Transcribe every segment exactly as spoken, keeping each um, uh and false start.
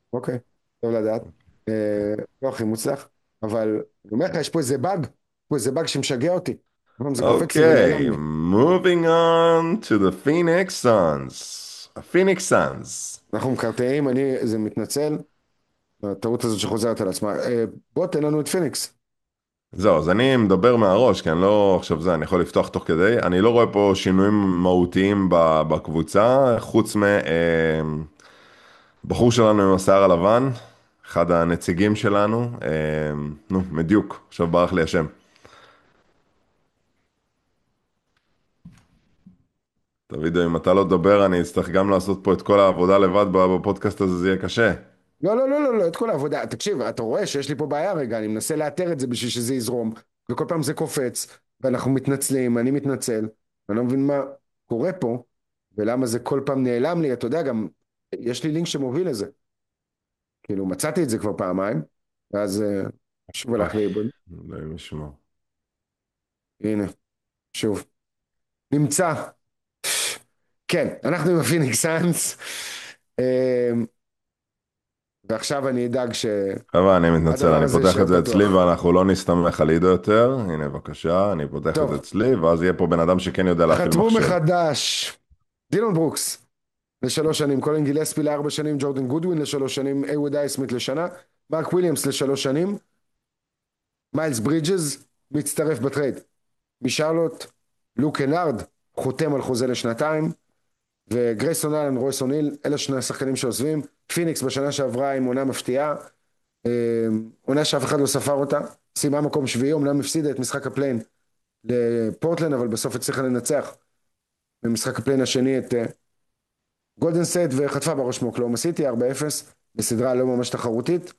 אוקיי, טוב לדעת. אה, לא הכי מוצלח, אבל אני אומר לך, יש פה איזה באג, פה איזה באג שמשגע אותי. פעם זה קופץ לי ונעלם אוקיי, לי. moving on to the Phoenix Suns. ה-Phoenix Suns. אנחנו מקרטעים, אני, זה מתנצל, הטעות הזאת שחוזרת על עצמה. אה, בוא תן לנו את פיניקס. זהו, אז אני מדבר מהראש, כי אני לא, עכשיו זה, אני יכול לפתוח תוך כדי. אני לא רואה פה שינויים מהותיים ב- בקבוצה, חוץ מבחור שלנו עם השיער הלבן, אחד הנציגים שלנו, אה, נו, מדיוק, עכשיו ברח לי השם. דוידו, אם אתה לא תדבר, אני אצטרך גם לעשות פה את כל העבודה לבד בפודקאסט הזה, זה יהיה קשה. לא, לא, לא, לא, לא, את כל העבודה. תקשיב, אתה רואה שיש לי פה בעיה רגע, אני מנסה לאתר את זה בשביל שזה יזרום, וכל פעם זה קופץ, ואנחנו מתנצלים, אני מתנצל, אני לא מבין מה קורה פה, ולמה זה כל פעם נעלם לי, אתה יודע, גם יש לי לינק שמוביל לזה. כאילו, מצאתי את זה כבר פעמיים, ואז אה, שוב אוי, הלך לאיבוד. אלוהים ישמור. הנה, שוב. נמצא. כן, אנחנו עם הפיניקס סאנס, אה, ועכשיו אני אדאג חבר'ה, אני מתנצל, שהדבר אני הזה פותח יישאר את זה אצלי פתוח. ואנחנו לא נסתמך על עידו יותר. הנה, בבקשה, אני פותח את זה טוב, אצלי, ואז יהיה פה בן אדם שכן יודע להפעיל חתמו מחשב. מחדש. דילון ברוקס לשלוש שנים, קולין גילספי לארבע שנים, ג'ורדן גודווין לשלוש שנים, איווד אייסמית לשנה, מרק וויליאמס לשלוש שנים, מיילס ברידג'ז מצטרף בטרייד משרלוט, לוק קנארד חותם על חוזה לשנתיים, וגרייסון אלן, רויס אוניל, אלה שני השחקנים שעוזבים. פיניקס בשנה שעברה עם עונה מפתיעה, אה, עונה שאף אחד לא ספר אותה, סיימה מקום שביעי, אמנם הפסידה את משחק הפליין לפורטלנד, אבל בסוף הצליחה לנצח במשחק הפליין השני את אה, גולדן סטייט, וחטפה בראש מאוקלאומה סיטי ארבע אפס בסדרה לא ממש תחרותית,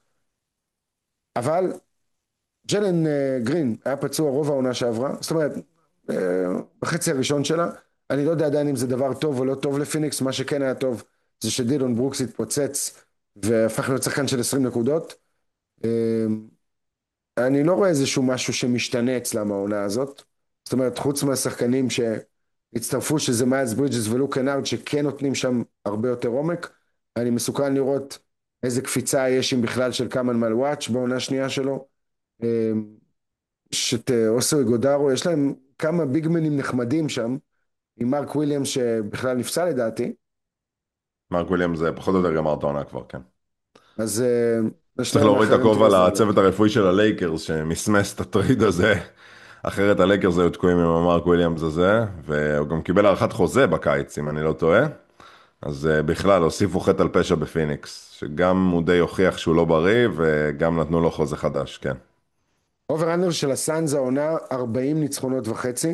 אבל ג'לן אה, גרין היה פצוע רוב העונה שעברה, זאת אומרת אה, בחצי הראשון שלה. אני לא יודע עדיין אם זה דבר טוב או לא טוב לפיניקס, מה שכן היה טוב זה שדילון ברוקס התפוצץ והפך להיות שחקן של עשרים נקודות. אה, אני לא רואה איזשהו משהו שמשתנה אצלם העונה הזאת, זאת אומרת חוץ מהשחקנים שהצטרפו שזה מיילס ברידג'ס ולוק קנארד שכן נותנים שם הרבה יותר עומק. אני מסוכן לראות איזה קפיצה יש אם בכלל של קאמן מלוואץ' בעונה השנייה שלו. אה, יש את אה, אוסו גודרו, יש להם כמה ביגמנים נחמדים שם, עם מרק וויליאמס שבכלל נפצע לדעתי, מרק וויליאם זה פחות או יותר גמר את העונה כבר, כן. אז אה, צריך לשניים להוריד את האחרים הכובע תיכנס לעזור. לצוות הרפואי של הלייקרס, שמסמס את הטריד הזה. אחרת הלייקרס היו תקועים עם המרק וויליאמס הזה, והוא גם קיבל הארכת חוזה בקיץ, אם אני לא טועה. אז אה, בכלל, הוסיפו חטא על פשע בפיניקס, שגם הוא די הוכיח שהוא לא בריא, וגם נתנו לו חוזה חדש, כן. אובר אנדר של הסאנז העונה ארבעים ניצחונות וחצי,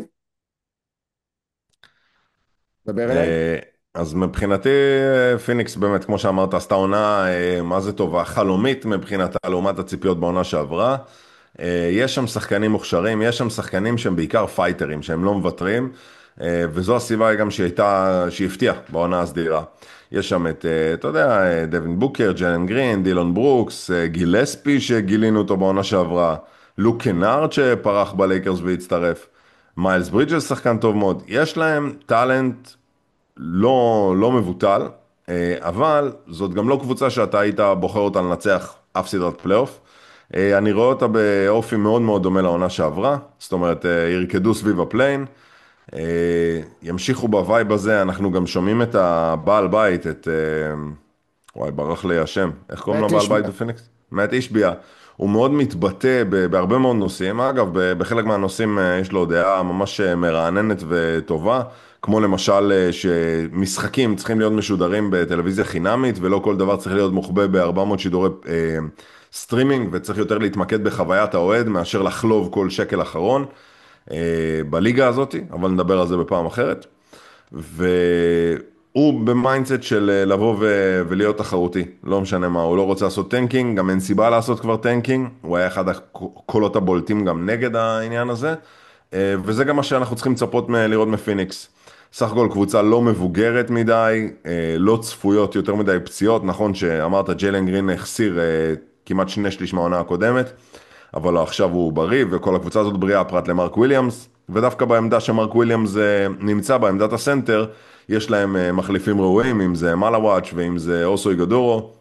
דבר אליי. אה, אז מבחינתי אה, פיניקס באמת, כמו שאמרת, עשתה עונה, אה, מה זה טובה, חלומית מבחינתה לעומת הציפיות בעונה שעברה. אה, יש שם שחקנים מוכשרים, יש שם שחקנים שהם בעיקר פייטרים, שהם לא מוותרים, אה, וזו הסיבה גם שהיא הייתה, שהיא הפתיעה בעונה הסדירה. יש שם את, אה, אתה יודע, אה, דווין בוקר, ג'לן גרין, דילון ברוקס, אה, גילספי שגילינו אותו בעונה שעברה, לוק קנארד שפרח בלייקרס והצטרף. מיילס ברידג'ס שחקן טוב מאוד, יש להם טאלנט לא, לא מבוטל, אה, אבל זאת גם לא קבוצה שאתה היית בוחר אותה לנצח אף סדרת פלייאוף. אה, אני רואה אותה באופי מאוד מאוד דומה לעונה שעברה, זאת אומרת, אה, ירקדו סביב הפליין, אה, ימשיכו בווייב הזה, אנחנו גם שומעים את הבעל בית, את, אה, וואי, ברח לי השם, איך קוראים מאט לבעל בית השביע. בפיניקס? מאט אישביה. הוא מאוד מתבטא ב- בהרבה מאוד נושאים, אגב, ב- בחלק מהנושאים אה, יש לו דעה ממש אה, מרעננת וטובה, כמו למשל אה, שמשחקים צריכים להיות משודרים בטלוויזיה חינמית, ולא כל דבר צריך להיות מוחבא ב-ארבע מאות שידורי אה, סטרימינג, וצריך יותר להתמקד בחוויית האוהד, מאשר לחלוב כל שקל אחרון אה, בליגה הזאת, אבל נדבר על זה בפעם אחרת. והוא במיינדסט של אה, לבוא ו- ולהיות תחרותי, לא משנה מה, הוא לא רוצה לעשות טנקינג, גם אין סיבה לעשות כבר טנקינג, הוא היה אחד הקולות הבולטים גם נגד העניין הזה, אה, וזה גם מה שאנחנו צריכים לצפות מ- לראות מפיניקס. סך הכל קבוצה לא מבוגרת מדי, אה, לא צפויות יותר מדי פציעות, נכון שאמרת ג'יילן גרין החסיר אה, כמעט שני שליש מהעונה הקודמת, אבל לא, עכשיו הוא בריא, וכל הקבוצה הזאת בריאה פרט למרק וויליאמס, ודווקא בעמדה שמרק וויליאמס אה, נמצא, בעמדת הסנטר, יש להם אה, מחליפים ראויים, אם זה מלאוואץ' ואם זה אוסו איגדורו,